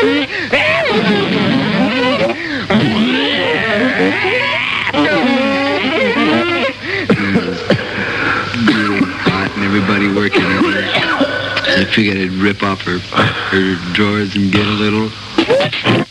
Hot and everybody working in there. So I figured I'd rip off her drawers and get a little.